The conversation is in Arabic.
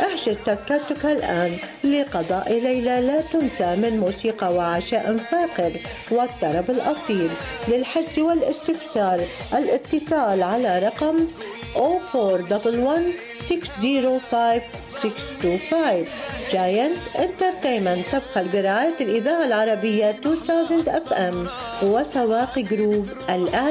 احجز تذكرتك الآن لقضاء ليلة لا تنسى من موسيقى وعشاء فاخر والطرب الأصيل. للحجز والاستفسار الاتصال على رقم 0411 605 625. جاينت انترتينمنت تبخل برعاية الإذاعة العربية 2000 FM وسواق جروب الآن.